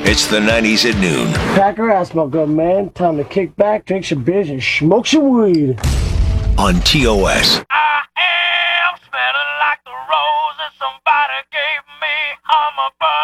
It's the 90s at noon. Pack your ass, my good man. Time to kick back, drink some beers, and smoke some weed. On TOS. I am smelling like the roses somebody gave me. I'm a bird.